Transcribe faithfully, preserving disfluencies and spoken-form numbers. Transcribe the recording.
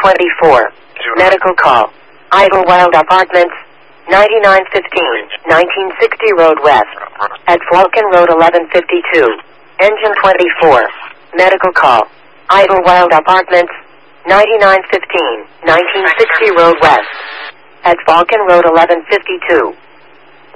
twenty-four. Medical call. Idlewild Apartments, ninety-nine fifteen, nineteen sixty Road West, at Falcon Road eleven fifty-two. Engine twenty-four. Medical call. Idlewild Apartments, ninety-nine fifteen, nineteen sixty Road West, at Falcon Road eleven fifty-two.